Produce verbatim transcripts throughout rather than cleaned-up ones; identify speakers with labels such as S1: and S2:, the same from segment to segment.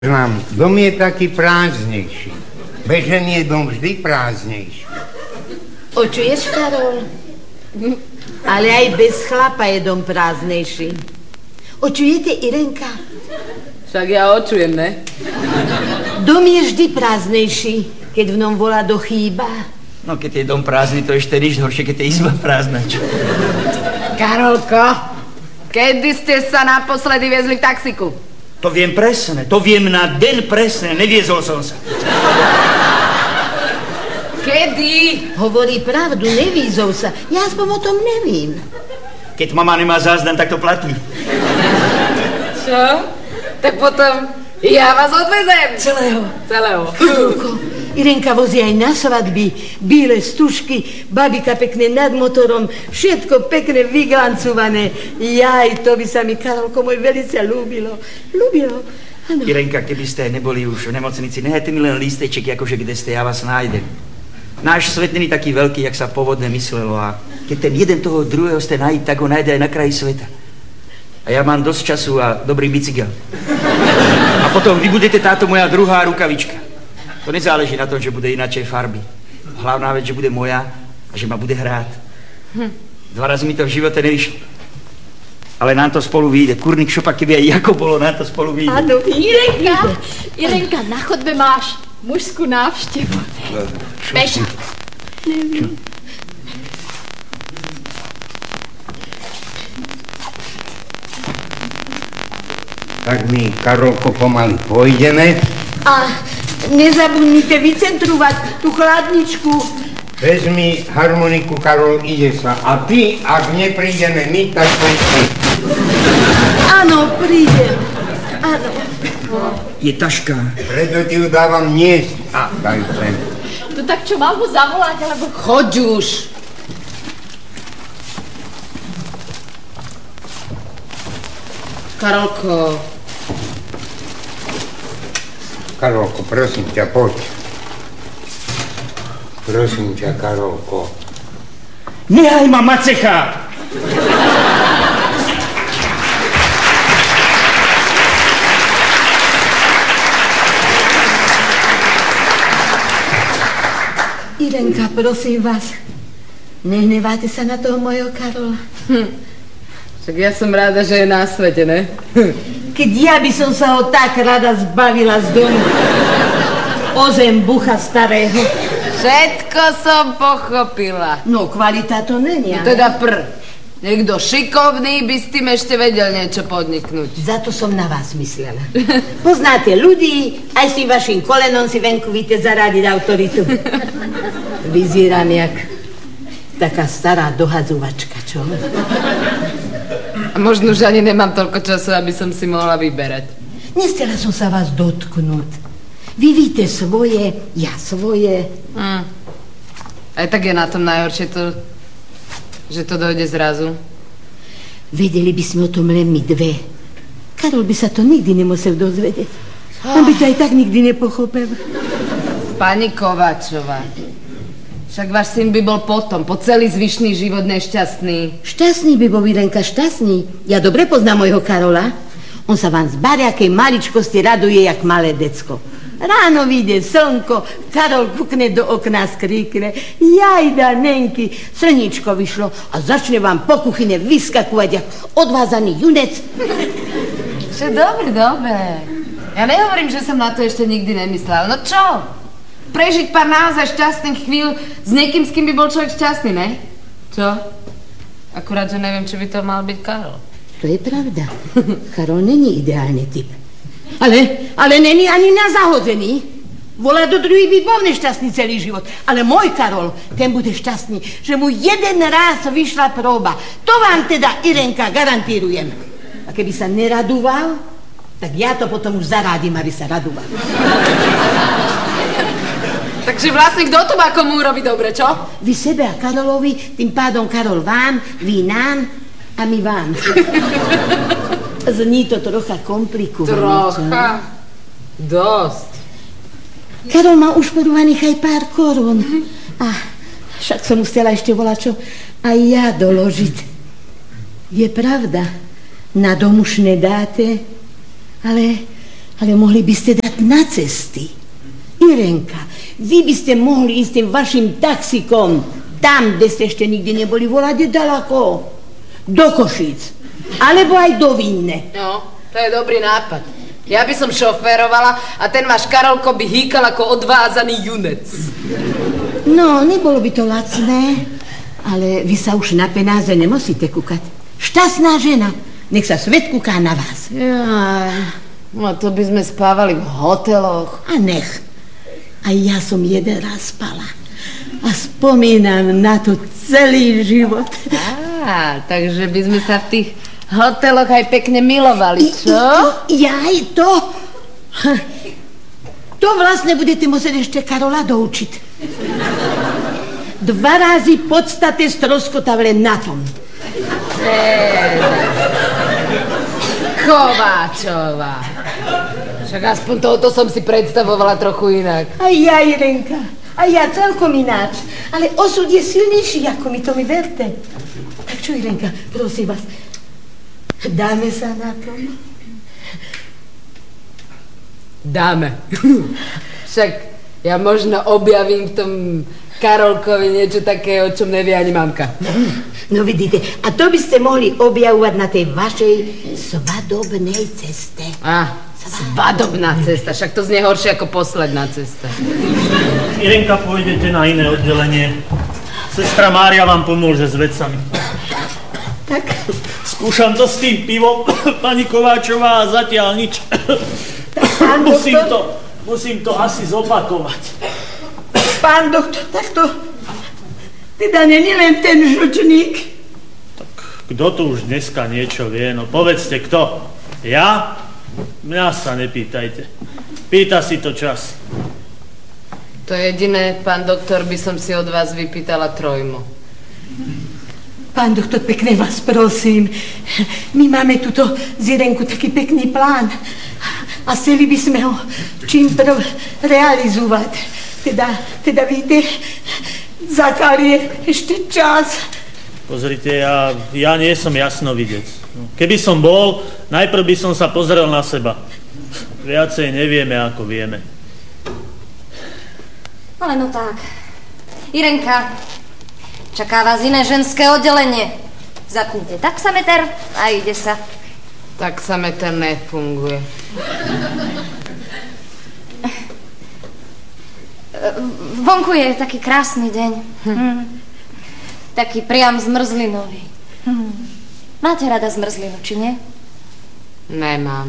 S1: Nám dom je taký prázdnejší. Bežen je dom vždy prázdnejší.
S2: Očuješ, Karol? Ale aj bez chlapa je dom prázdnejší. Očujete, Irenka?
S3: Však ja očujem, ne?
S2: Dom je vždy prázdnejší, keď v ňom volá do chýba.
S4: No, keď je dom prázdny, to ešte nič horšie, keď je izba prázdna, čo?
S3: Karolko, kedy ste sa naposledy viezli v taxiku?
S4: To viem presne, to viem na deň presne, neviezol som sa.
S3: Kedy?
S2: Hovorí pravdu, nevízol sa. Ja aspoň o tom nevím.
S4: Keď mama nemá záznam, tak to platí.
S3: Čo? Tak potom ja vás odvezem.
S2: Celého.
S3: Celého.
S2: Karolko, Irenka vozí aj na svadby, bíle stužky, babika pekne nad motorom, všetko pekne vyglancované. Jaj, to by sa mi, Karolko, môj velice ľúbilo. Ľúbilo, áno.
S4: Irenka, keby ste neboli už v nemocnici, nehajte mi len lísteček, akože kde ste, ja vás nájdem. Náš svet není taký veľký, jak sa pôvodne myslelo, a keď ten jeden toho druhého ste nájde, tak ho nájde aj na kraji sveta. A ja mám dosť času a dobrý bicykel. A potom vy budete táto moja druhá rukavička. To nezáleží na tom, že bude inačej farby. Hlavná vec, že bude moja a že ma bude hrát. Hm. Dva razy mi to v živote nevyšlo. Ale nám to spolu vyjde. Kurník šopa, keby aj ako bolo, nám to spolu vyjde.
S2: Áno,
S5: Irenka, Irenka, na chodbe máš mužskú návštevu. Bež.
S1: Tak my, Karolko, pomaly pôjdeme.
S2: A nezabudnite vycentrovať tú chladničku.
S1: Vezmi harmoniku, Karol, ide sa. A ty, ak neprídeme my, tak príď.
S2: Áno, prídem. Áno.
S4: Je taška.
S1: Preto ti ju dávam niesť. A, daj sem.
S5: No tak čo, mám ho zavolať, alebo...
S3: Choď už. Karolko.
S1: Karolko, prosím ťa, poď. Prosím ťa, Karolko.
S4: Nehaj ma, macecha!
S2: Irenka, prosím vás, nehneváte sa na toho mojho Karola?
S3: Hm. Však ja som ráda, že je na svete, ne?
S2: Keď ja by som sa ho tak rada zbavila z domu. O zem bucha starého.
S3: Všetko som pochopila.
S2: No, kvalita to není.
S3: No teda pr. Niekto šikovný by s tým ešte vedel niečo podniknúť.
S2: Za to som na vás myslela. Poznáte ľudí, aj s tým vašim kolenom si venku víte zaradiť autoritu. Vyzerám jak taká stará dohadzovačka, čo?
S3: A možno, že ani nemám toľko času, aby som si mohla vyberať.
S2: Nestela som sa vás dotknúť. Vy víte svoje, ja svoje.
S3: Hm. Aj tak je na tom najhoršie to, že to dojde zrazu.
S2: Vedeli by sme o tom len my dve. Karol by sa to nikdy nemusel dozvedieť. On by to aj tak nikdy nepochopil.
S3: Pani Kováčová, však váš syn by bol potom, po celý zvyšný život nešťastný.
S2: Šťastný by bol, Irenka, šťastný. Ja dobre poznám môjho Karola. On sa vám z bariakej maličkosti raduje, jak malé decko. Ráno vyjde slnko, Karol kúkne do okna, skríkne: jajda, nenky, slníčko vyšlo, a začne vám po kuchyne vyskakovať, jak odvázaný junec.
S3: Čo, dobre, dobre. Ja nehovorím, že som na to ešte nikdy nemyslela. No čo? Prežiť pár naozaj šťastných chvíľ s niekým, s kým by bol človek šťastný, ne? Čo? Akurát, že neviem, či by to mal byť Karol.
S2: To je pravda. Karol není ideálny typ. Ale, ale není ani na zahodzený. Volá do druhý by bol nešťastný celý život. Ale môj Karol, ten bude šťastný, že mu jeden raz vyšla próba. To vám teda, Irenka, garantírujem. A keby sa neradoval, tak ja to potom už zarádim, aby sa radoval.
S3: Takže vlastne kto to má komu urobiť dobre, čo?
S2: Vy sebe a Karolovi, tým pádom Karol vám, vy nám a my vám. Zní to trocha komplikované.
S3: Trocha? Dosť.
S2: Karol má ušporovaných aj pár korún. A však som musela ešte volať, čo aj ja doložiť. Je pravda, na dom už nedáte, ale Ale mohli by ste dať na cesty. Irenka, vy by ste mohli ísť tým vašim taxikom. Tam, kde ste ešte nikdy neboli, voláte ďaleko. Do Košíc. Alebo aj do Vinne.
S3: No, to je dobrý nápad. Ja by som šoférovala a ten váš Karolko by hýkal ako odvázaný junec.
S2: No, nebolo by to lacné, ale vy sa už na penáze nemusíte kúkať. Šťastná žena, nech sa svet kúká na vás.
S3: Jaj, no to by sme spávali v hoteloch.
S2: A nech. A ja som jeden raz spala. A spomínam na to celý život.
S3: Á, takže by sme sa v tých hoteloch aj pekne milovali, čo?
S2: Jaj, to... To vlastne budete musieť ešte Karola doučiť. Dva razy podstate stroskotal len na tom.
S3: Kováčová. Však aspoň tohoto som si predstavovala trochu inak.
S2: A ja, Irenka, a ja celkom ináč. Ale osud je silnejší, ako mi to mi verte. Tak čo, Irenka, prosím vás, dáme sa na tom?
S3: Dáme. Však ja možno objavím v tom Karolkovi niečo také, o čom nevie ani mamka.
S2: No vidíte, a to by ste mohli objavovať na tej vašej svadobnej ceste.
S3: Á, svadobná cesta, však to znie horšie ako posledná cesta.
S6: Irenka, pôjdete na iné oddelenie. Sestra Mária vám pomôže s vecami.
S2: Tak?
S6: Skúšam to s tým pivom, pani Kováčová, a zatiaľ nič.
S2: Pán
S6: musím
S2: doktor?
S6: to, musím to asi zopakovať.
S2: Pán doktor, tak to... Teda není len ten žlčník.
S6: Tak kto tu už dneska niečo vie? No povedzte, kto? Ja? Mňa sa nepýtajte. Pýta si to čas.
S3: To jediné, pán doktor, by som si od vás vypýtala trojmo.
S2: Pán doktor, pekne vás prosím. My máme tuto z Irenku taký pekný plán. A chceli by sme ho čím prv realizovať. Teda, teda víte, zakal je ešte čas.
S6: Pozrite, ja, ja nie som jasnovidec. Keby som bol, najprv by som sa pozrel na seba. Viacej nevieme, ako vieme.
S7: Ale no tak. Irenka, čaká vás iné ženské oddelenie. Zapnite taxameter a ide sa.
S3: Taxameter nefunguje.
S7: Vonku je taký krásny deň. Hm. Taký priam zmrzlinový. Hm. Máte rada zmrzlinu, či nie?
S3: Nemám.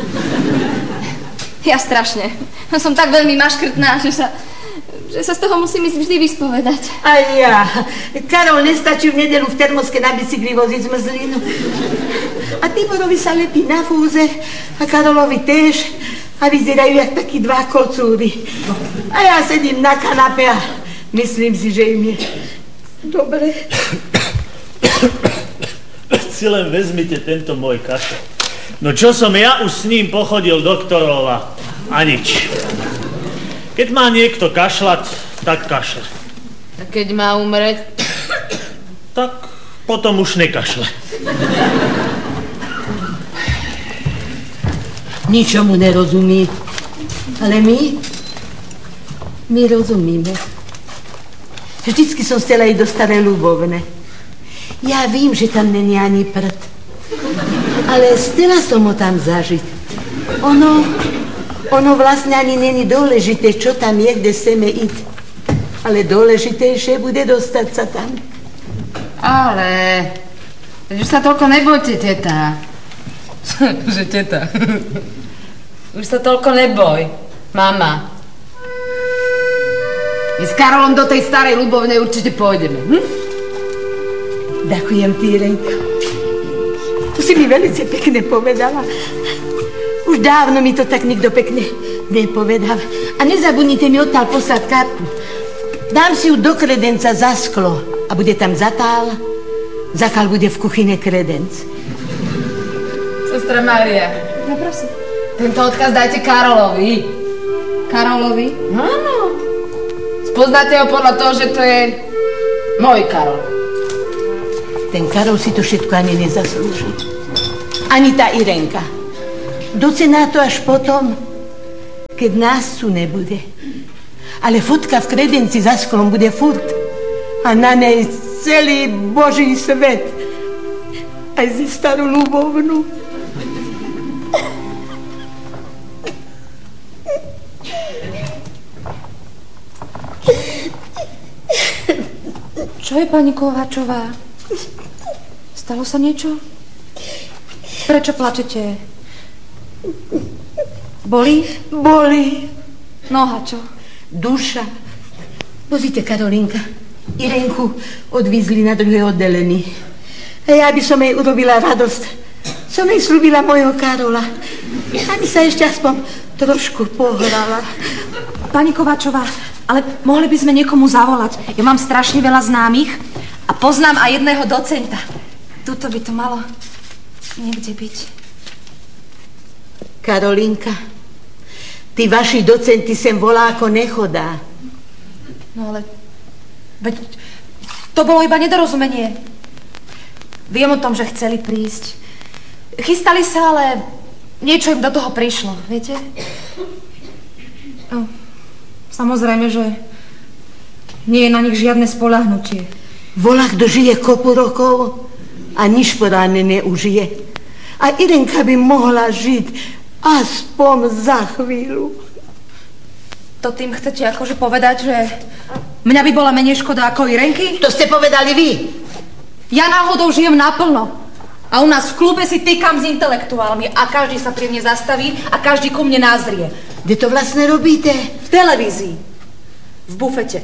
S7: Ja strašne. Som tak veľmi maškrtná, že sa, že sa z toho musím ísť vždy vyspovedať.
S2: A ja. Karol nestačí v nedelu v termoske na bicykli voziť zmrzlinu. A Tiborovi sa lepí na fúze a Karolovi též. A vyzerajú jak takí dva kocúry. A ja sedím na kanape a myslím si, že im je dobre.
S6: Si len vezmite tento môj kašel. No čo som ja už s ním pochodil doktorov a, a nič. Keď má niekto kašľať, tak kašle.
S3: A keď má umreť?
S6: Tak potom už nekašle.
S2: Ničomu nerozumí. Ale my, my rozumíme. Vždycky som chcela ísť do Staré Ľubovne. Ja vím, že tam není ani prd. Ale chcela som ho tam zažiť. Ono, ono vlastne ani není dôležité, čo tam je, kde chceme ísť. Ale dôležitejšie bude dostať sa tam.
S3: Ale... Už sa toľko nebojte, teta. Že teta. Už sa toľko neboj, mama. My s Karolom do tej Starej Ľubovne určite pôjdeme. Hm?
S2: Ďakujem ti, Irenka. To si mi velice pekne povedala. Už dávno mi to tak nikto pekne nepovedal. A nezabudnite mi odtiaľ poslať kartu. Dám si ju do kredenca za sklo a bude tam zatál. Zakal bude v kuchyne kredenc.
S3: Sestra Mária.
S7: No prosím.
S3: Tento odkaz dajte Karolovi.
S7: Karolovi?
S3: Áno. Spoznáte ho podľa toho, že to je môj Karol.
S2: Ten Karol si to všetko ani nezaslúži. Ani tá Irenka. Docená to až potom, keď nás tu nebude. Ale fotka v kredenci za sklom bude furt. A na nej celý Boží svet. Aj ze starú ľubovnú.
S7: Čo je, pani Kováčová? Stalo sa niečo? Prečo plačete? Bolí?
S2: Bolí.
S7: Noha, čo?
S2: Duša. Pozrite, Karolinka, Irenku odvízli na druhé oddelenie. A ja by som jej urobila radosť. Som jej slúbila mojho Karola. Aby sa ešte aspoň trošku pohrala.
S7: Pani Kováčová, ale mohli by sme niekomu zavolať. Ja mám strašne veľa známych a poznám aj jedného docenta. Tuto by to malo niekde byť.
S2: Karolinka, tí vaši docenti sem voláko nechodá.
S7: No ale... Veď to bolo iba nedorozumenie. Viem o tom, že chceli prísť. Chystali sa, ale niečo im do toho prišlo, viete? No, samozrejme, že nie je na nich žiadne spoľahnutie.
S2: Volá, kto žije kopu rokov a nič poráne neužije. A Irenka by mohla žiť aspoň za chvíľu.
S7: To tým chcete akože povedať, že mňa by bola menej škoda ako Irenky?
S2: To ste povedali vy.
S7: Ja náhodou žijem naplno. A u nás v klube si týkam s intelektuálmi a každý sa pri mne zastaví a každý ku mne názrie.
S2: Kde to vlastne robíte?
S7: V televízii. V bufete.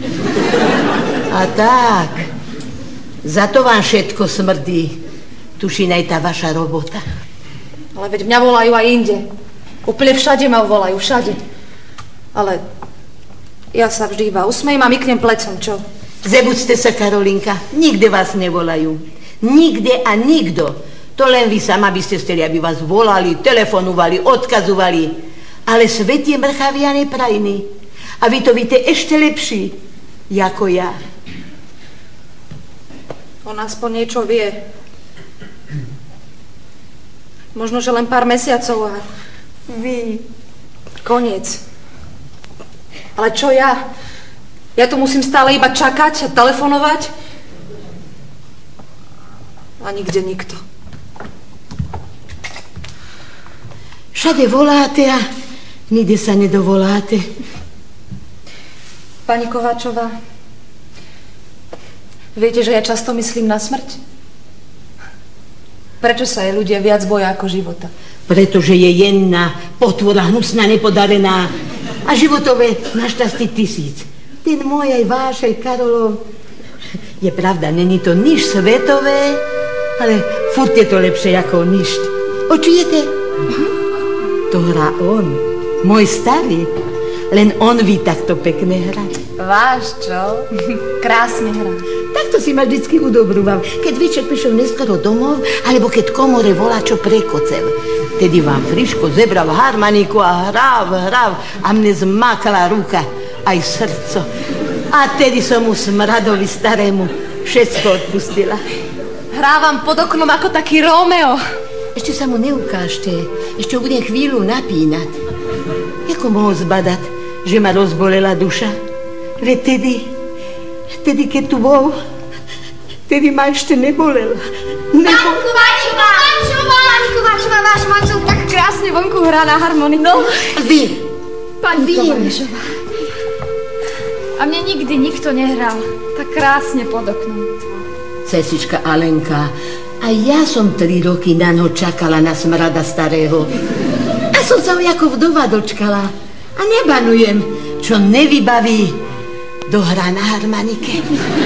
S2: A tak. Za to vám všetko smrdí. Tuším aj tá vaša robota.
S7: Ale veď mňa volajú aj inde. Úplne všade ma volajú, všade. Ale ja sa vždy iba usmejím a myknem plecom, čo?
S2: Zebuďte sa, Karolinka. Nikde vás nevolajú. Nikde a nikto. To len vy sama by ste chceli, aby vás volali, telefonovali, odkazovali. Ale svet je mrchavý a neprajný. A vy to víte ešte lepší, ako ja.
S7: On aspoň niečo vie. Možno, že len pár mesiacov a...
S2: Vy.
S7: Koniec. Ale čo ja? Ja tu musím stále iba čakať a telefonovať? A nikde nikto.
S2: Všade voláte a nikde sa nedovoláte.
S7: Pani Kováčová, viete, že ja často myslím na smrť? Prečo sa jej ľudia viac boja ako života?
S2: Pretože je jenná, potvora, hnusná, nepodarená. A životové našťastie tisíc. Ten môj aj váš, aj Karolov. Je pravda, není to nič svetové, ale furt je to lepšie ako nič. Počujete? To hrá on, môj starý. Len on ví takto pekne hrať.
S7: Váš, čo? Krásne hrá.
S2: Takto si ma vždycky udobrúvam. Keď večer prišiel neskoro domov, alebo keď komore volá, čo prekocel. Tedy vám Friško zebral harmoniku a hrav, hrav a mne zmákala ruka, aj srdco. A tedy som mu smradovi starému všetko odpustila.
S7: Hrávam pod oknom ako taký Rómeo.
S2: Ešte sa mu neukážte, ešte ho budem chvíľu napínať. Ako mohol zbadať, že ma rozbolela duša? Veď tedy, tedy keď tu bol, tedy ma ešte nebolel. Nebol...
S5: Pani Kováčová! Pani Kováčová, váš manžel tak krásne vonku hrá na harmoniku.
S2: No, vy.
S5: Pani Kováčová. A mne nikdy nikto nehral tak krásne pod oknom.
S2: Cesička Alenka, a ja som tri roky na noc čakala na smrada starého. A som sa ho ako vdova dočkala. A nebanujem, čo nevybaví, dohrá na harmonike.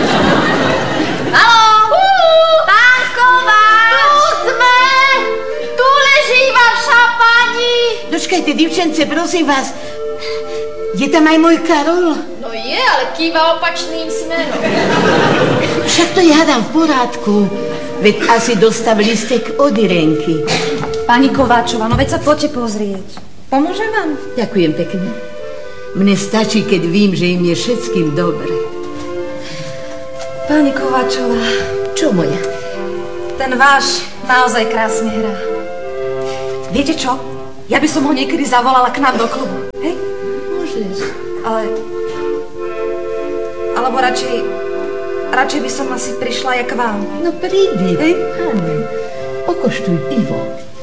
S5: Haló! Pán Kováč! Tu sme! Tu leží vaša pani!
S2: Dočkajte, divčence, prosím vás. Je tam aj môj Karol?
S5: No je, ale kýva opačným smerom.
S2: Však to ja dám v porádku. Veď asi dostal listek od Irenky.
S7: Pani Kováčová, no veď sa poďte pozrieť. Pomôžem vám?
S2: Ďakujem pekne. Mne stačí, keď vím, že im je všetkým dobre.
S7: Pani Kováčová.
S2: Čo moja?
S7: Ten váš naozaj krásne hrá. Viete čo? Ja by som ho niekedy zavolala k nám do klubu. Hej?
S2: Môžeš.
S7: Ale... Alebo radšej... Radšej by som asi prišla ja k vám.
S2: No prídi.
S7: Hej?
S2: Áno. Pokoštuj pivo.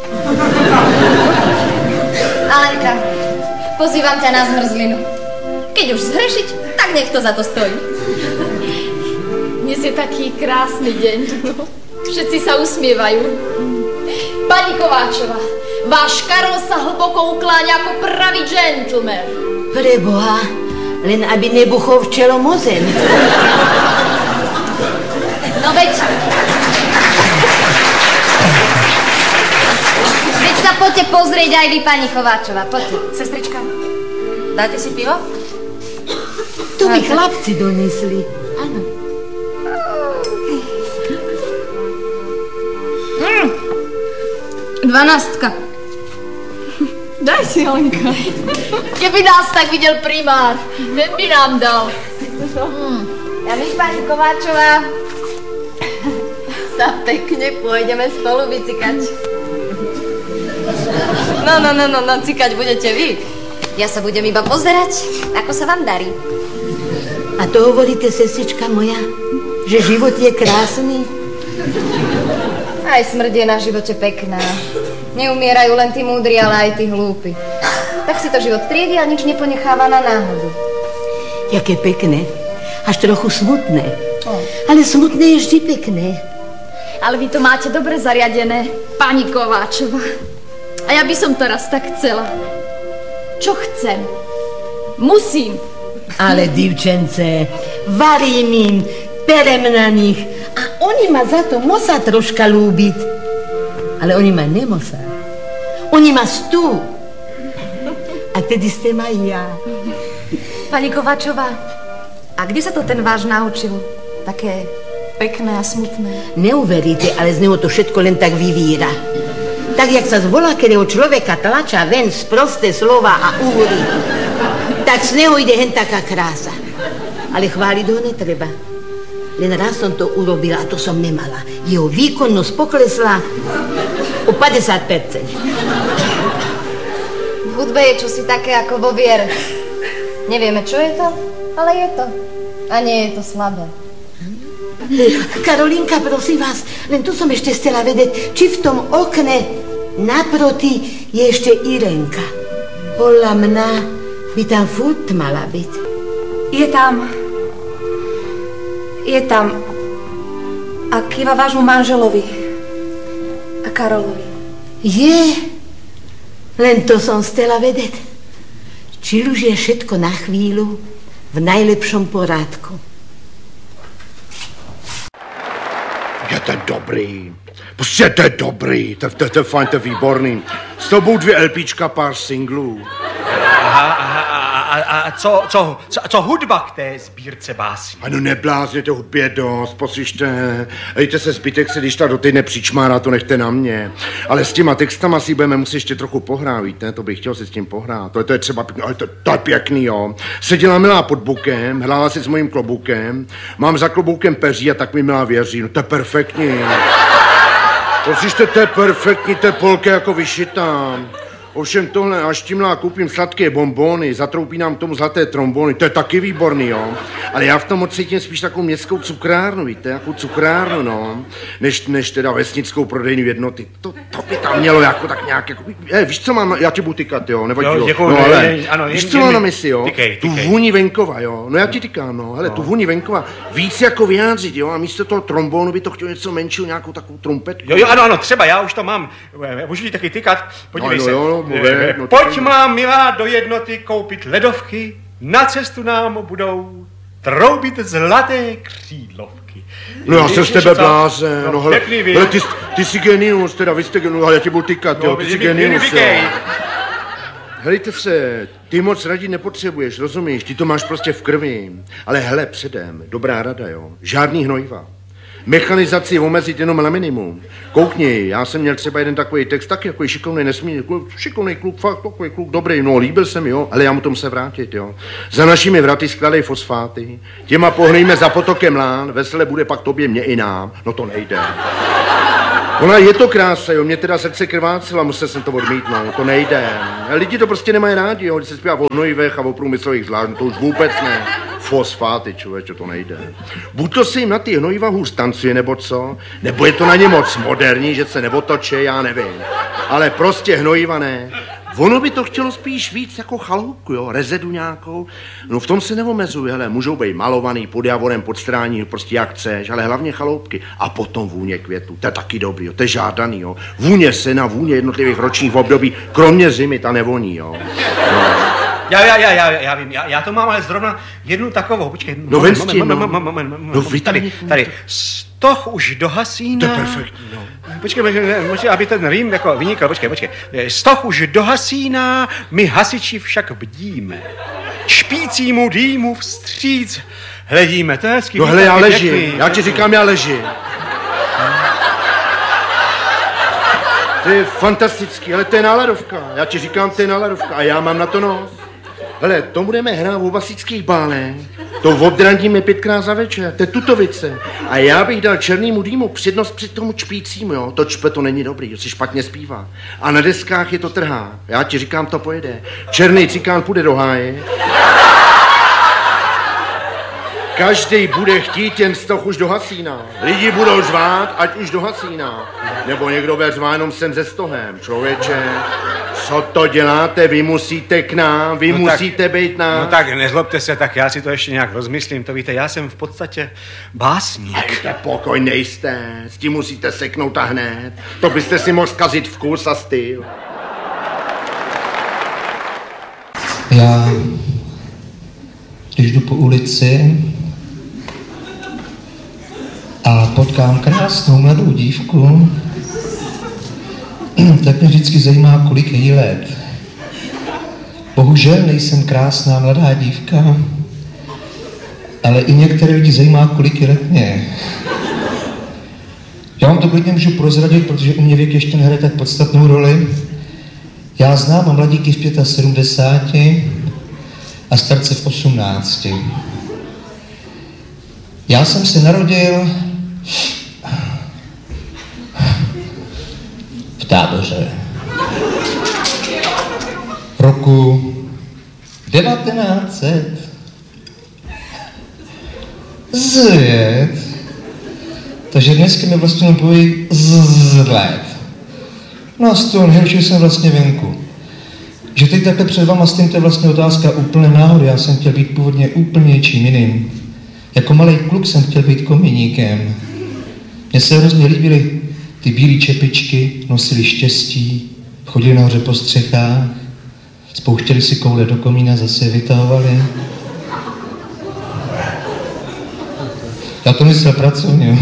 S5: Alenka, pozývam ťa na zmrzlinu. Keď už zhrešiť, tak nech to za to stojí. Dnes je taký krásny deň. Všetci sa usmievajú. Pani Kováčová, váš Karol sa hlboko ukláňa ako pravý gentleman.
S2: Preboha, len aby nebuchol včelom o zem.
S5: No veď... Veď sa poďte pozrieť aj vy, pani Kováčová, poďte.
S7: Sestrička, dáte si pivo?
S2: To mi chlapci donesli. Áno.
S5: Mm. Dvanástka. Daj si, Alenka. Keby nás tak videl primár, ten by nám dal. Mm. A my, pani Kováčová, sa pekne pôjdeme spolu vycikať. No, no, no, no, no, cikať budete vy. Ja sa budem iba pozerať, ako sa vám darí.
S2: A to hovoríte, sestrička moja, že život je krásny?
S5: Aj smrť je na živote pekná. Neumierajú len tí múdri, ale aj tí hlúpi. Tak si to život triedi a nič neponecháva na náhodu.
S2: Jaké pekné. Až trochu smutné.
S5: Oh.
S2: Ale smutné je vždy pekné.
S5: Ale vy to máte dobre zariadené, pani Kováčová. A ja by som to raz tak chcela. Čo chcem? Musím.
S2: Ale, divčence, varím im, perem na nich a oni ma za to musia troška ľúbiť. Ale oni ma nemusia. Oni ma stú. A tedy ste ma ja.
S7: Pani Kováčová, a kde sa to ten váš naučil? Také pekné a smutné.
S2: Neuveríte, ale z neho to všetko len tak vyvíra. Tak, jak sa z voľakého človeka tlača ven z prosté slova a úry, tak z neho ide hen taká krása. Ale chváliť ho netreba. Len raz som to urobila a to som nemala. Jeho výkonnosť poklesla o päťdesiat percent.
S5: V hudbe je čosi také ako vo viere. Nevieme, čo je to, ale je to. A nie je to slabé.
S2: Karolinka, prosím vás, len tu som ešte chcela vedieť, či v tom okne naproti je ešte Irenka. Podľa mňa by tam furt mala byť.
S7: Je tam... Je tam... A kýva vášmu manželovi. A Karolovi.
S2: Je... Len to som chcela vedieť. Či už je všetko na chvíľu v najlepšom porádku.
S1: Je to dobrý. Prostě to je dobrý. To, to, to je fajn, to je výborný. S tobou dvě LPčka, pár singlů.
S8: Aha, aha, a, a, a co, co, co, co hudba k té sbírce básní?
S1: Ano, neblázněte, hudby je dost, poslyšte. Dejte se zbytek se, když ta do týdne přičmára, to nechte na mě. Ale s těma textama si budeme muset ještě trochu pohrát, víte, to bych chtěl si s tím pohrát. To je, to je třeba pěkný, ale to, to je pěkný, jo. Seděla milá pod bukem, hrála si s mojím kloboukem, mám za kloboukem peří a tak mi milá věří, no to je perfektní. Poslyšte, to je perfektní, to je polka jako vyšitá. Ovšem tohle, až tímhle koupím sladké bonbony, zatroupí nám k tomu zlaté trombony, to je taky výborný, jo. Ale já v tom odcítím spíš takovou městskou cukrárnu, víte, jakou cukrárnu, no, než, než teda vesnickou prodejní jednoty. To, to by tam mělo jako tak nějak, jako, je, víš, co mám, já ti budu tykat, jo, nevadí, jo.
S8: Děkuju,
S1: No, ale,
S8: je, ano,
S1: víš,
S8: jen,
S1: co
S8: jen
S1: mám
S8: mi...
S1: na mysli, jo,
S8: tykej,
S1: tu
S8: tykej.
S1: vůni venkova, jo, no já ti tykám, no, hele, no. Tu vůni venkova, víc jako vyjádřit, jo, a místo toho trombonu by to chtělo něco menšího, nějakou takovou trumpetku.
S8: Jo, jo, ano, ano, třeba, já už to mám, můžu ti taky tykat, podívej
S1: no,
S8: se.
S1: Jo, jo, mluvé, no,
S8: Pojď má milá do jednoty koupit ledovky, na cestu nám budou troubit zlaté křídlovky.
S1: No já jsem z tebe
S8: co?
S1: blázen, no,
S8: No,
S1: hele,
S8: pěkný vy.
S1: hele ty, ty jsi genius, teda vy jste genius, ale já tě budu tykat, jo,
S8: No,
S1: ty
S8: vy-
S1: jsi
S8: vy-
S1: genius,
S8: vy- vy-
S1: jo. Helejte se, ty moc radit nepotřebuješ, rozumíš, ty to máš prostě v krvi, ale hele, předem, dobrá rada, jo, žádný hnojiva. Mechanizaci omezit jenom na minimum. Koukni, já jsem měl třeba jeden takový text, taky jako šikovný, nesmírný kluk, šikovný kluk, fakt takový kluk, dobrý, no, líbil se mi, jo, ale já mu tomu se vrátit, jo. Za našimi vraty skladej fosfáty, těma pohnejme za potokem lán, vesele bude pak tobě, mě i nám, no to nejde. Ona je to krása, jo, mě teda srdce krvácela, musel jsem to odmítnout, to nejde. Lidi to prostě nemají rádi, jo, když se zpívá o hnojivech a o průmyslových zvláštů, to už vůbec ne. Fosfáty, člověče, to nejde. Buď to se jim na ty hnojiva hůř tancuje, nebo co, nebo je to na ně moc moderní, že se neotočí, já nevím. Ale prostě hnojiva ne. Ono by to chtělo spíš víc jako chaloupku, jo, rezedu nějakou. No v tom se neomezuje, hele, můžou být malovaný pod javorem, pod strání, prostě jak chceš, ale hlavně chaloupky. A potom vůně květů, to je taky dobrý, jo, to je žádaný, jo. Vůně sena, vůně jednotlivých ročních období, kromě zimy, ta nevoní, jo. No.
S8: Já, já, já, já, já vím, já, já to mám ale zrovna jednu takovou, počkej.
S1: No
S8: moment,
S1: vem s tím,
S8: moment,
S1: no.
S8: moment, moment, moment,
S1: No,
S8: moment, tady, tady, stoch už do hasína.
S1: To je perfektní, no.
S8: Počkej, počkej, aby ten rým jako vynikl, počkej, počkej. Stoch už do hasína, my hasiči však bdíme. Špícímu dýmu vstříc hledíme, to je hezký.
S1: No hele, já
S8: pěkný.
S1: ležím, já ti říkám, já ležím. To je fantastický, ale to je náladovka. Já ti říkám, to je náladovka a já mám na to nos. Hele, to budeme hrát v obasických bálech. To obdrandíme pětkrát za večer, to je tutovice. A já bych dal černýmu dýmu přednost před tomu čpícímu, jo. To čpe to není dobrý, to si špatně zpívá. A na deskách je to trhá. Já ti říkám, to pojede. Černý cikán půjde do háje. Každý bude chtít jen stoch už do hasína. Lidi budou řvát, ať už do hasína. Nebo někdo bude řvát jenom sem se stohem. Člověče, co to děláte? Vy musíte k nám, vy
S8: no
S1: musíte
S8: tak,
S1: být nám.
S8: No tak nezlobte se, tak já si to ještě nějak rozmyslím. To víte, já jsem v podstatě básník.
S1: Nejste pokoj, nejste. S tím musíte seknout a hned. To byste si mohl zkazit vkus a styl.
S9: Já, když jdu po ulici a potkám krásnou mladou dívku, tak mě vždycky zajímá, kolik je jí let. Bohužel nejsem krásná mladá dívka, ale i některé lidi zajímá, kolik je let mě. Já vám to klidně můžu prozradit, protože u mě věk ještě nehraje tak podstatnou roli. Já znám mladíky v sedmdesáti pěti a starce v osmnácti. Já jsem se narodil v Táboře. Roku devatenáct set zvět. Takže dneska mi vlastně poví z let. No a z toho nejhoršího jsem vlastně venku. Že teď takhle před váma s tím to je vlastně otázka úplně náhody. Já jsem chtěl být původně úplně něčím jiným. Jako malý kluk jsem chtěl být kominíkem. Mně se hrozně líbily ty bílé čepičky, nosili štěstí, chodili nahoře po střechách, spouštěli si koule do komína, zase je vytahovali. Já to myslel pracovně.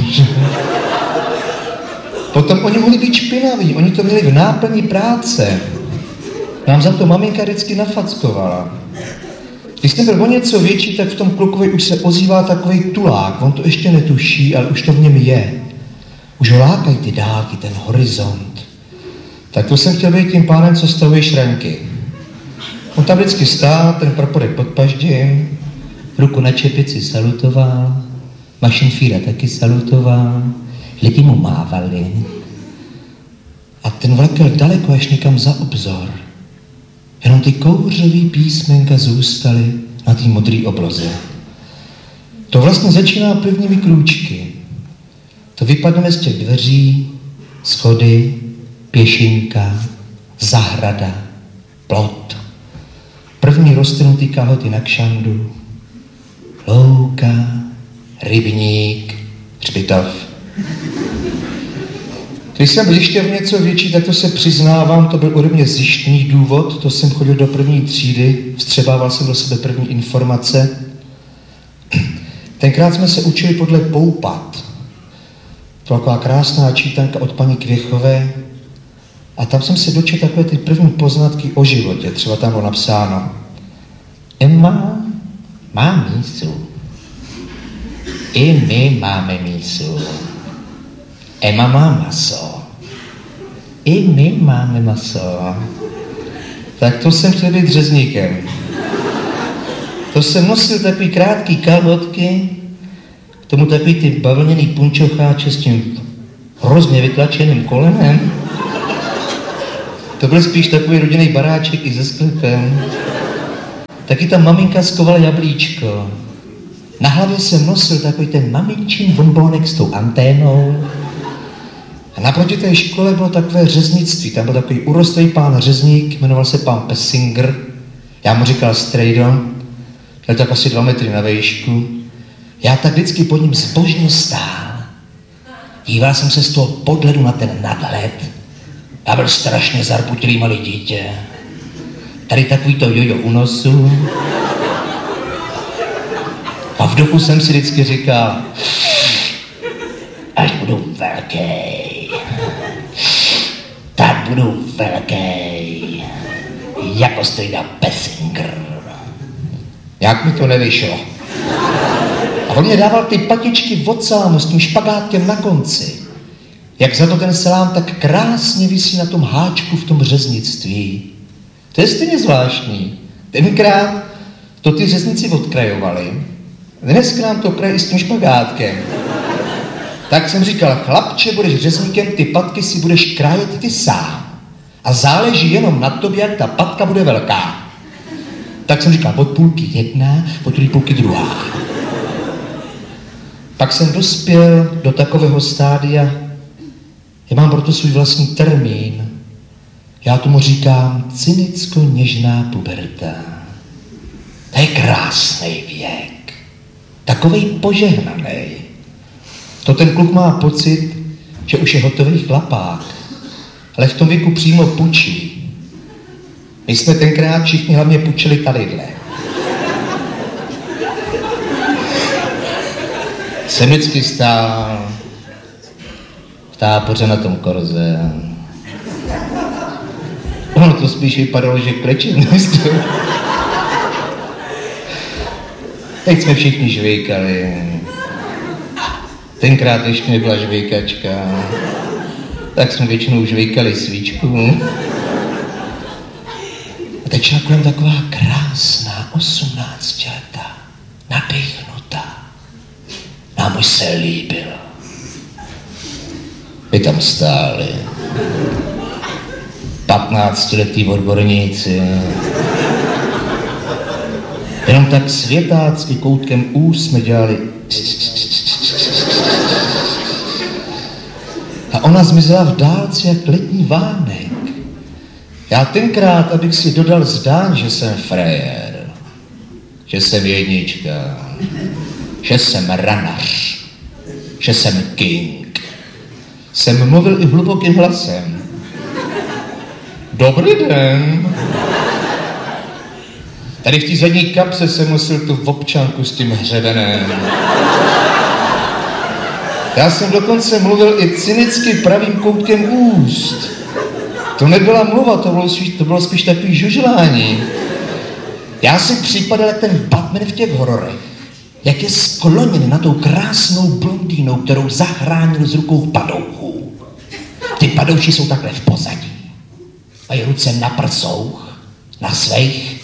S9: Potom oni mohli být špinaví, oni to měli v náplni práce. Nám za to maminka vždycky nafackovala. Když jsem byl o něco větší, tak v tom klukovi už se ozývá takovej tulák. On to ještě netuší, ale už to v něm je. Už ho lákají ty dálky, ten horizont. Tak to jsem chtěl být tím pánem, co stavuje šranky. On tam vždycky stál, ten praporek pod paždím, ruku na čepici salutoval, mašinfíra taky salutoval, lidi mu mávali. A ten vlak jel daleko až někam za obzor. Jenom ty kouřový písmenka zůstaly na té modré obloze. To vlastně začíná prvními krůčky. To vypadneme z těch dveří, schody, pěšinka, zahrada, plot. První roztrhnutý kalhoty na kšandu, louka, rybník, hřbitov. Když jsem byl ještě v něco větší, tak to se přiznávám, to byl ode mě zjištný důvod, to jsem chodil do první třídy, vstřebával jsem do sebe první informace. Tenkrát jsme se učili podle Poupat. To byla taková krásná čítanka od paní Kvěchové a tam jsem se dočetl takové ty první poznatky o životě. Třeba tam bylo napsáno: Emma má mísu. I my máme mísu. Emma má maso. I my máme maso. Tak to jsem chtěl být řezníkem. To jsem nosil takový krátký kalhotky, k tomu takový ty bavlněný punčocháče s tím hrozně vytlačeným kolenem. To byl spíš takový rodinný baráček i se sklepem. Taky ta maminka skovala jablíčko. Na hlavě jsem nosil takový ten maminčin bombónek s tou anténou. A naproti té škole bylo takové řeznictví. Tam byl takový urostlý pán řezník, jmenoval se pán Pessinger. Já mu říkal Strejdo. Měl tak asi dva metry na výšku. Já tak vždycky pod ním zbožně stál. Díval jsem se z toho podhledu na ten nadhled. Já byl strašně zarputilý malý dítě. Tady takový to jojo u nosu. A v duchu jsem si vždycky říkal, až budu velký, tak budu velký, jako Strejda Pessinger. Jak mi to nevyšlo. A on mě dával ty patičky od salámu s tím špagátkem na konci. Jak za to ten salám tak krásně visí na tom háčku v tom řeznictví. To je stejně zvláštní. Tenkrát to ty řezníci odkrajovali. Dneska nám to krají s tím špagátkem. Tak jsem říkal, chlapče, budeš řezníkem, ty patky si budeš krájet ty sám. A záleží jenom na tobě, jak ta patka bude velká. Tak jsem říkal, od půlky jedna, od druhé půlky druhá. Pak jsem dospěl do takového stádia, já mám proto svůj vlastní termín. Já tomu říkám cynicko-něžná puberta. To je krásný věk. Takovej požehnaný. To ten kluk má pocit, že už je hotový chlapák. Ale v tom věku přímo pučí. My jsme tenkrát všichni hlavně pučili tadyhle. Jsem vždycky stál v táboře na tom korze. Ono to spíš vypadalo, že klečím. Teď jsme všichni žvejkali. Tenkrát ještě nebyla žvejkačka. Tak jsme většinou žvejkali svíčku. A teď šla kolem taková krásná osmnáctiletá, nadechnutá. Nám už se líbil. Vy tam stáli. Patnáctiletí odborníci. Jenom tak světácky koutkem úst jsme dělali. A ona zmizela v dálce jak letní vánek. Já tenkrát, abych si dodal zdán, že jsem frajer, že jsem jednička, že jsem ranař, že jsem king, jsem mluvil i hlubokým hlasem. Dobrý den. Tady v té zadní kapse jsem nosil tu občanku s tím hřebenem. Já jsem dokonce mluvil i cynicky pravým koutkem úst. To nebyla mluva, to bylo spíš, to bylo spíš takový žužlání. Já si připadal jak ten Batman v těch hororech. Jak je skloněn na tou krásnou blondýnou, kterou zachránil z rukou padouchů. Ty padouši jsou takhle v pozadí. Mají ruce na prsouch, na svých.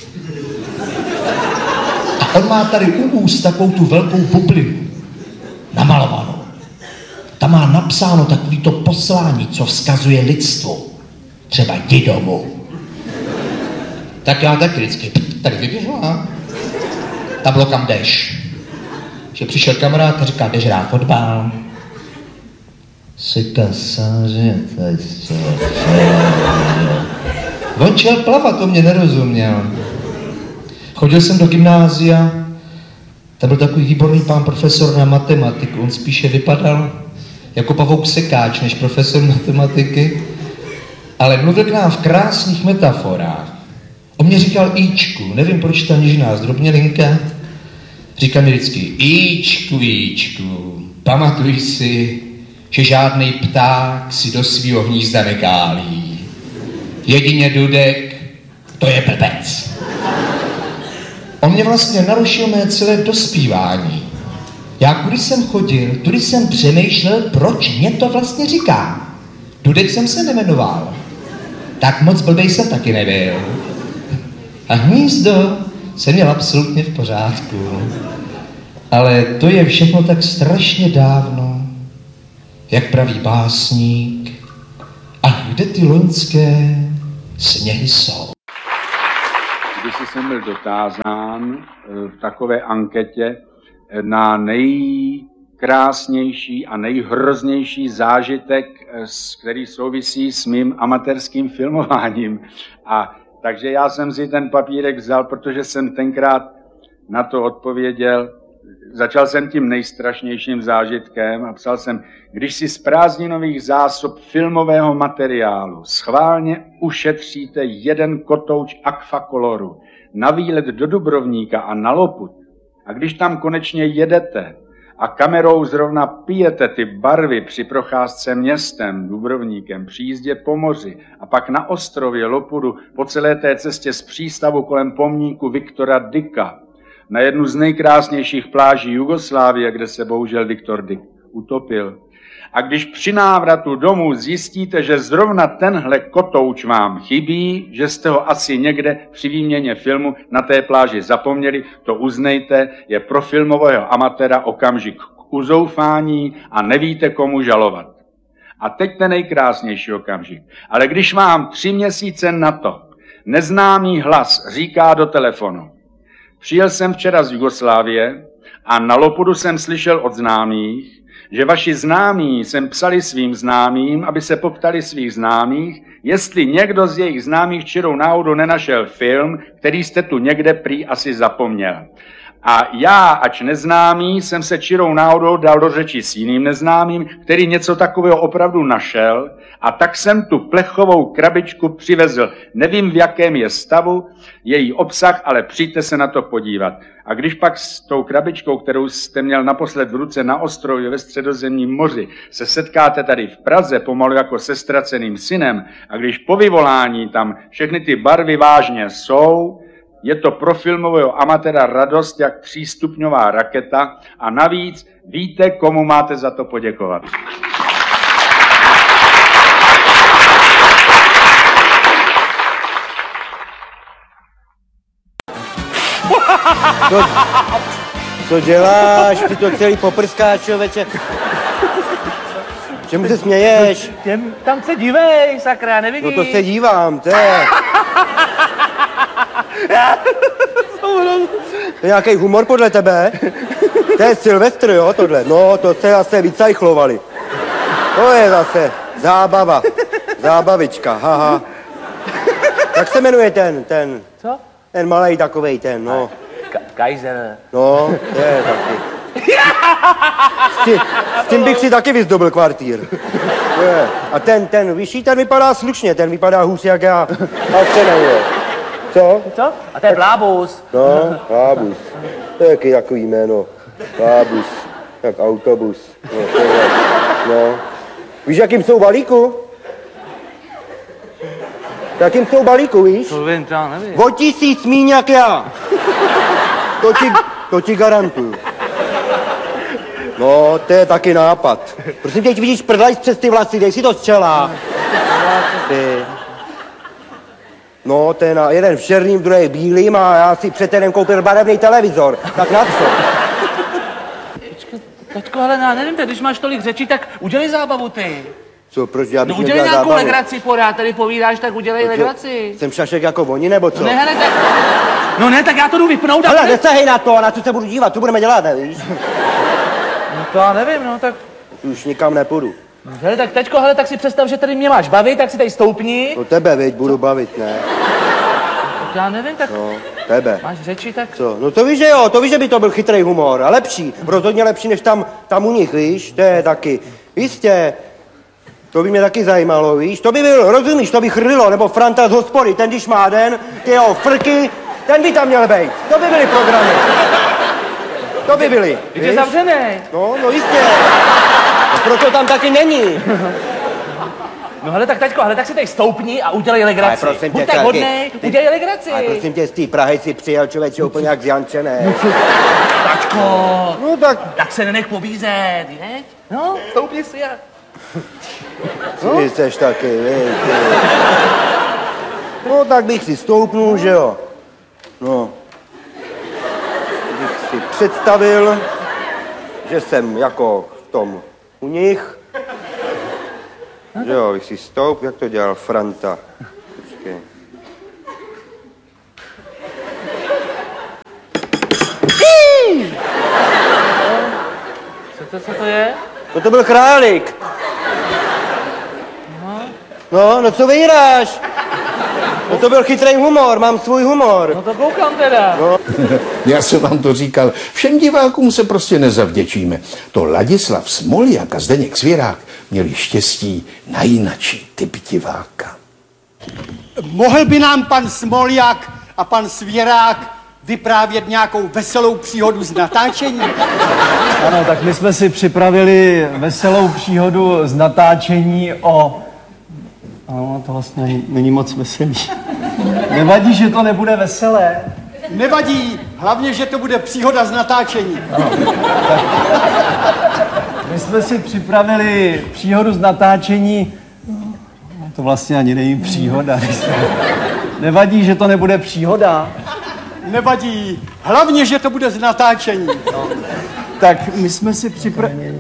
S9: A on má tady u úst takovou tu velkou bublinu. Namalovanou. Tam má napsáno takový to poslání, co vzkazuje lidstvu. Třeba jdi domů. Tak já taky vždycky tady vyběhla. Tam bylo kam jdeš. Že přišel kamarád a říká, jdeš hrát fotbal. Sika sáže, tady co. On šel plavat, to mě nerozuměl. Chodil jsem do gymnázia, tam byl takový výborný pán profesor na matematiku, on spíše vypadal jako pavouk sekáč než profesor matematiky, ale mluvil k nám v krásných metaforách. On mě říkal Ičku, nevím proč ta něžná zdrobnělinka, říká mi vždycky Ičku, Ičku, pamatuj si, že žádný pták si do svýho hnízda nekálí. Jedině dudek, to je blbec. On mě vlastně narušil mé celé dospívání. Já kudy jsem chodil, tudy jsem přemýšlel, proč mě to vlastně říká. Dudek jsem se nemenoval. Tak moc blbej jsem taky nebyl. A hnízdo jsem měl absolutně v pořádku. Ale to je všechno tak strašně dávno. jak praví básník, a kde ty loňské sněhy jsou.
S10: Když jsem byl dotázán v takové anketě na nejkrásnější a nejhroznější zážitek, který souvisí s mým amatérským filmováním. A takže já jsem si ten papírek vzal, protože jsem tenkrát na to odpověděl. Začal jsem tím nejstrašnějším zážitkem a psal jsem, když si z prázdninových zásob filmového materiálu schválně ušetříte jeden kotouč Aquakoloru na výlet do Dubrovníka a na Lopud, a když tam konečně jedete a kamerou zrovna pijete ty barvy při procházce městem, Dubrovníkem, při jízdě po moři a pak na ostrově Lopudu po celé té cestě z přístavu kolem pomníku Viktora Dicka na jednu z nejkrásnějších pláží Jugoslávie, kde se bohužel Viktor Dick utopil. A když při návratu domů zjistíte, že zrovna tenhle kotouč vám chybí, že jste ho asi někde při výměně filmu na té pláži zapomněli, to uznejte, je pro filmového amatéra okamžik k uzoufání a nevíte, komu žalovat. A teď ten nejkrásnější okamžik. Ale když mám tři měsíce na to, neznámý hlas říká do telefonu: přijel jsem včera z Jugoslávie a na Lopudu jsem slyšel od známých, že vaši známí sem psali svým známým, aby se poptali svých známých, jestli někdo z jejich známých čirou náhodou nenašel film, který jste tu někde prý asi zapomněl. A já, ač neznámý, jsem se čirou náhodou dal do řeči s jiným neznámým, který něco takového opravdu našel, a tak jsem tu plechovou krabičku přivezl. Nevím, v jakém je stavu její obsah, ale přijďte se na to podívat. A když pak s tou krabičkou, kterou jste měl naposled v ruce na ostrově ve Středozemním moři, se setkáte tady v Praze pomalu jako se ztraceným synem, a když po vyvolání tam všechny ty barvy vážně jsou, je to pro filmového amatéra radost jak třístupňová raketa, a navíc víte, komu máte za to poděkovat.
S11: Co, co děláš? Ty to celý poprskáš, člověče. Čemu se směješ?
S6: Těm, tam se dívej, sakra, nevidíš?
S11: No to se dívám, to je... To je nějaký humor podle tebe? To je Silvestr, jo, tohle? No, to se zase vycajchlovali. To je zase zábava. Zábavička, haha. Jak se jmenuje ten, ten?
S6: Co?
S11: Ten malej takovej ten, no.
S6: Ka- Kaiser.
S11: No, to je taky. S, tí, s tím bych si taky vyzdobil kvartír. To je. A ten, ten vyšší, ten vypadá slušně, ten vypadá hůř jak já. A ten je. Co?
S6: Co? A to je Blábus.
S11: No, Blábus. To je jaký takový jméno. Blábus. Jak autobus. No, to je. No. Víš, jakým jsou balíku? Jakým jsou balíku, víš?
S6: To vím, to já nevím.
S11: O tisíc míň jak já. To ti, to ti garantuju. No, to je taky nápad. Prosím tě, teď vidíš prdlajs přes ty vlasy, dej si to z čela. Ty. No, ten jeden v černým, druhý v bílým, a já si před ten koupil barevný televizor. Tak na co?
S6: Počkej, taťko, ale já nevím, když máš tolik řečí, tak udělej zábavu ty.
S11: Co, proč já bych
S6: No udělej
S11: nedělal
S6: nějakou
S11: zábavu?
S6: legraci, pořád tady povídáš, tak udělej
S11: Co,
S6: legraci.
S11: Jsem šašek jako oni, nebo co?
S6: No ne, hele, tak... No ne, tak já to jdu vypnout.
S11: Hele, nesahej na to, na co se budu dívat, co budeme dělat, nevíš?
S6: No to já nevím, no tak...
S11: Už nikam nepůjdu.
S6: Hele, tak teďko, hele, tak si představ, že tady mě máš bavit, tak si tady stoupni.
S11: No tebe, veď, budu bavit, ne?
S6: Tak já nevím, tak...
S11: No, tebe.
S6: Máš řeči, tak...
S11: Co? No to víš, že jo, to víš, že by to byl chytrý humor. A lepší, rozhodně lepší, než tam, tam u nich, víš? To je taky. Jistě. To by mě taky zajímalo, víš? To by byl, rozumíš, to by Chrlilo, nebo Franta z hospody, ten když má den, ty jeho frky, ten by tam měl být. To by byly programy. To by byly.
S6: Teď je zavřený.
S11: No, no jistě. No, proto tam taky není.
S6: No hele, tak taťko, hele, tak si tady stoupni a udělej legraci.
S11: Ale prosím tě,
S6: Buď tak
S11: taky,
S6: hodnej,
S11: ty-
S6: udělej legraci.
S11: Ale prosím tě, z té Prahy si přijel člověče úplně jak z Jančené.
S6: Tačko,
S11: No tak,
S6: tak se nenech pobízet, viď? No, stoupni si a...
S11: ty seš taky, víš. ty. No tak bych si stoupnul, že jo. No. Bych si představil, že jsem jako v tom u nich Jo, vy si stoup, jak to dělal Franta. Počkej.
S12: Co to, co to je?
S11: No to byl králík. No, no co vyhráš? No to byl chytrý humor, mám svůj humor.
S12: No to koukám teda.
S11: No.
S13: Já jsem vám to říkal, všem divákům se prostě nezavděčíme. To Ladislav Smoljak a Zdeněk Svěrák měli štěstí na jinačí typ diváka.
S14: Mohl by nám pan Smoljak a pan Svěrák vyprávět nějakou veselou příhodu z natáčení?
S15: Ano, tak my jsme si připravili veselou příhodu z natáčení o... Ano, to vlastně není, není moc veselý. Nevadí, že to nebude veselé?
S14: Nevadí, hlavně, že to bude příhoda z natáčení.
S15: Ano, my jsme si připravili příhodu z natáčení... No, to vlastně ani není příhoda. Nevadí, že to nebude příhoda?
S14: Nevadí, hlavně, že to bude z natáčení.
S15: No. Tak my jsme si připravili...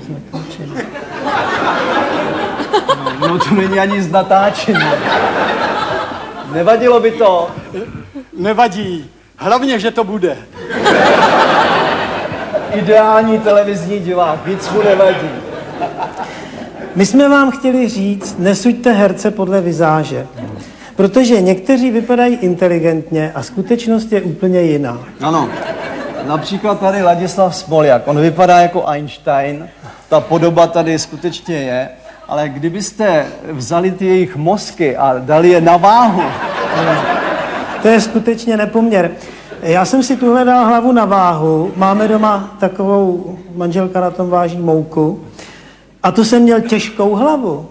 S15: No, no to není ani z natáčení. Nevadilo by to?
S14: Nevadí, hlavně, že to bude.
S15: Ideální televizní divák, víc mu nevadí.
S16: My jsme vám chtěli říct, nesuďte herce podle vizáže. Protože někteří vypadají inteligentně a skutečnost je úplně jiná.
S15: Ano. Například tady Ladislav Smoljak. On vypadá jako Einstein. Ta podoba tady skutečně je. Ale kdybyste vzali ty jejich mozky a dali je na váhu...
S16: To je skutečně nepoměr. Já jsem si tuhle dal hlavu na váhu. Máme doma takovou, manželka na tom váží mouku. A to jsem měl těžkou hlavu.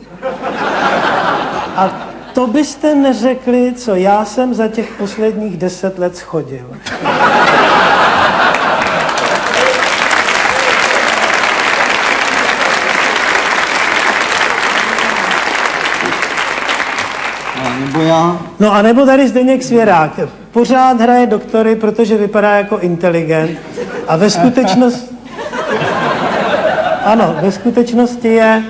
S16: A to byste neřekli, co já jsem za těch posledních deset let schodil.
S15: Nebo já?
S16: No a nebo tady Zdeněk Svěrák. Pořád hraje doktory, protože vypadá jako inteligent. A ve skutečnosti... Ano, ve skutečnosti je...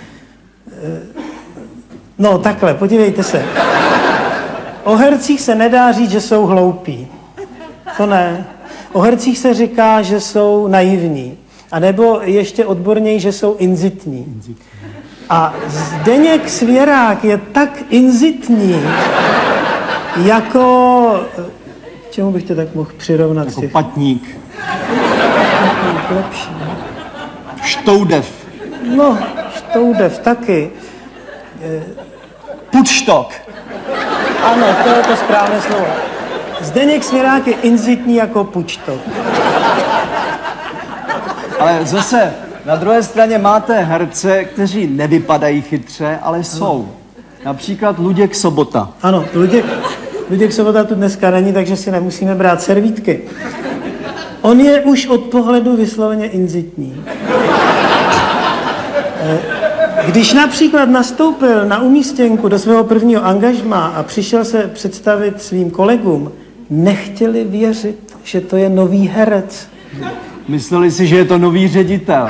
S16: No takhle, podívejte se. O hercích se nedá říct, že jsou hloupí. To ne. O hercích se říká, že jsou naivní. A nebo ještě odborněji, že jsou inzitní. A Zdeněk Svěrák je tak inzitní, jako... Čemu bych to tak mohl přirovnat?
S15: Jako patník.
S16: Lepší.
S15: Štoudev.
S16: No, štoudev taky.
S15: Pučtok.
S16: Ano, to je to správné slovo. Zdeněk Svěrák je inzitní jako pučtok.
S15: Ale zase, na druhé straně máte herce, kteří nevypadají chytře, ale jsou. Například Luděk Sobota.
S16: Ano, Luděk, Luděk Sobota tu dneska není, takže si nemusíme brát servítky. On je už od pohledu vysloveně inzitní. Když například nastoupil na umístěnku do svého prvního angažmá a přišel se představit svým kolegům, nechtěli věřit, že to je nový herec.
S15: Mysleli si, že je to nový ředitel.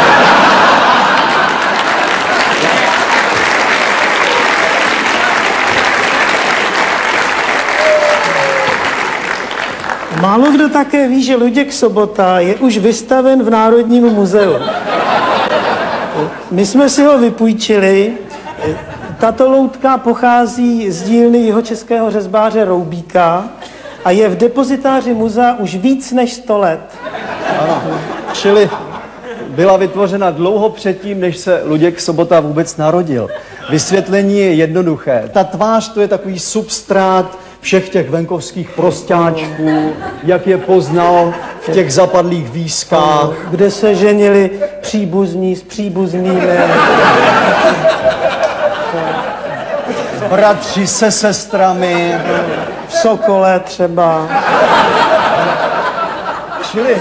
S16: Málo kdo také ví, že Luděk Sobota je už vystaven v Národním muzeu. My jsme si ho vypůjčili. Tato loutka pochází z dílny jihočeského řezbáře Roubíka a je v depozitáři muzea už víc než sto let.
S15: Ano, čili byla vytvořena dlouho předtím, než se Luděk Sobota vůbec narodil. Vysvětlení je jednoduché. Ta tvář to je takový substrát všech těch venkovských prostáčků, jak je poznal v těch zapadlých výzkách.
S16: Kde se ženili příbuzní s příbuznými.
S15: Bratři se sestrami.
S16: V Sokole třeba.
S15: Čili,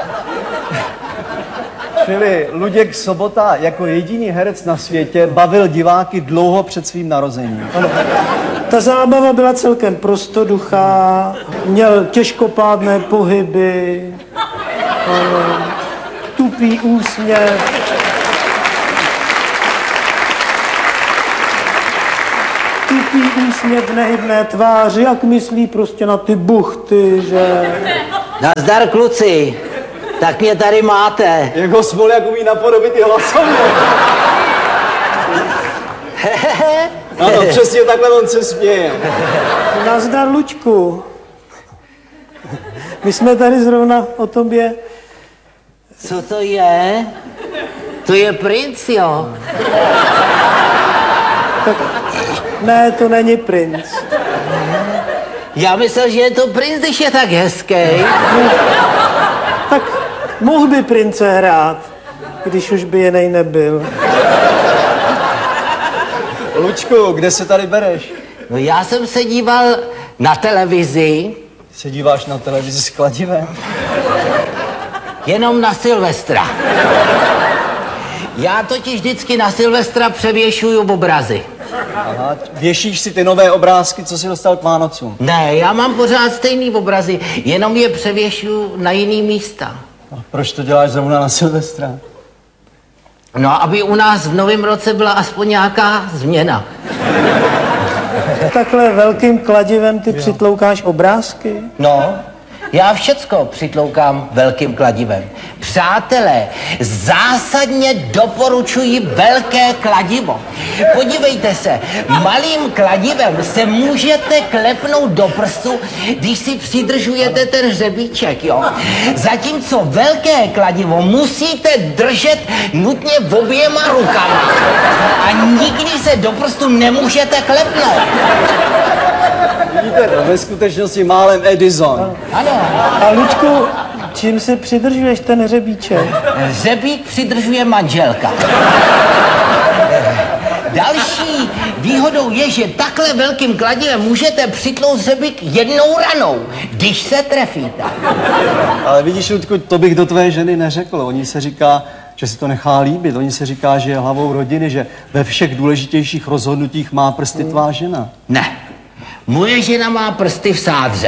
S15: čili Luděk Sobota jako jediný herec na světě bavil diváky dlouho před svým narozením.
S16: Ano. Ta zábava byla celkem prostoduchá, měl těžkopádné pohyby, ano, tupý úsměv. té úsměv nehybné tváři, jak myslí prostě na ty buchty, že...
S12: Nazdar, kluci. Tak mě tady máte.
S15: Jako Smoljak umí napodobit i hlasovně. Ano, přesně takhle on se směje.
S16: Nazdar, Luďku. My jsme tady zrovna o tobě...
S12: Co to je? To je princ, jo?
S16: Tak, ne, to není princ.
S12: Já myslel, že je to princ, když je tak hezký.
S16: Tak mohl by prince hrát, když už by jinej nebyl.
S15: Lučku, kde se tady bereš?
S12: No já jsem se díval na televizi.
S15: Se díváš na televizi s kladivem?
S12: Jenom na Silvestra. Já totiž vždycky na Silvestra převěšuju obrazy.
S15: Aha, věšíš si ty nové obrázky, co jsi dostal k Vánocům?
S12: Ne, já mám pořád stejný obrazy, jenom je převěšuju na jiný místa.
S15: A proč to děláš zrovna na Silvestra?
S12: No, aby u nás v novém roce byla aspoň nějaká změna.
S16: Takhle velkým kladivem ty přitloukáš obrázky?
S12: No, já všecko přitloukám velkým kladivem. Přátelé, zásadně doporučuji velké kladivo. Podívejte se, malým kladivem se můžete klepnout do prstu, když si přidržujete ten hřebíček, jo. Zatímco velké kladivo musíte držet nutně oběma rukama a nikdy se do prstu nemůžete klepnout.
S15: Vidíte, ve skutečnosti málem Edison.
S12: Ano.
S16: A Luďku, čím se přidržuješ ten hřebíček?
S12: Hřebík přidržuje manželka. Další výhodou je, že takhle velkým kladivem můžete přitlout hřebík jednou ranou, když se trefíte.
S15: Ale vidíš, Ludku, to bych do tvé ženy neřekl. Oni se říká, že si to nechá líbit. Oni se říká, že je hlavou rodiny, že ve všech důležitějších rozhodnutích má prsty tvá žena.
S12: Ne. Moje žena má prsty v sádře.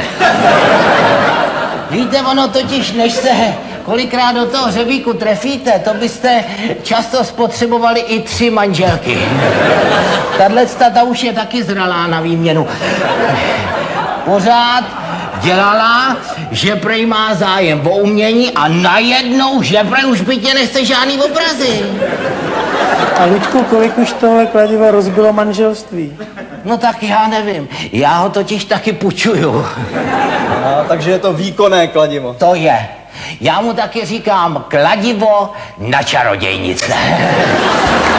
S12: Víte, ono totiž, než se kolikrát do toho hřebíku trefíte, to byste často spotřebovali i tři manželky. Tahle ta už je taky zralá na výměnu. Pořád dělala, že prej má zájem o umění a najednou, že prej už by tě nechce žádný obrazy.
S16: A Luďku, kolik už tohle kladiva rozbilo manželství?
S12: No tak já nevím, já ho totiž taky půjčuju.
S15: A, takže je to výkonné kladivo.
S12: To je. Já mu taky říkám kladivo na čarodějnice.